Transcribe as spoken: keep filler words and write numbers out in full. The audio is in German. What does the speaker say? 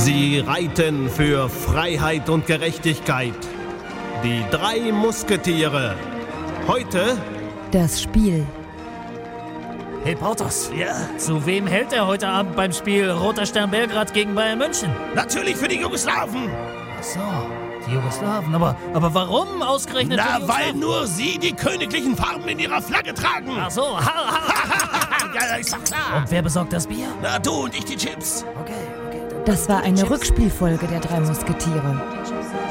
Sie reiten für Freiheit und Gerechtigkeit. Die drei Musketiere. Heute das Spiel. Hey Porthos, Ja? zu wem hält er heute Abend beim Spiel Roter Stern Belgrad gegen Bayern München? Natürlich für die Jugoslawen. Ach so, die Jugoslawen. Aber, aber warum ausgerechnet Na, für die weil Jugoslawen? nur sie die königlichen Farben in ihrer Flagge tragen. Ach so, ha, ha. Ja, ist doch klar. Und wer besorgt das Bier? Na, du und ich die Chips. Okay, okay. dann- Das war eine Chips. Rückspielfolge der drei Musketiere.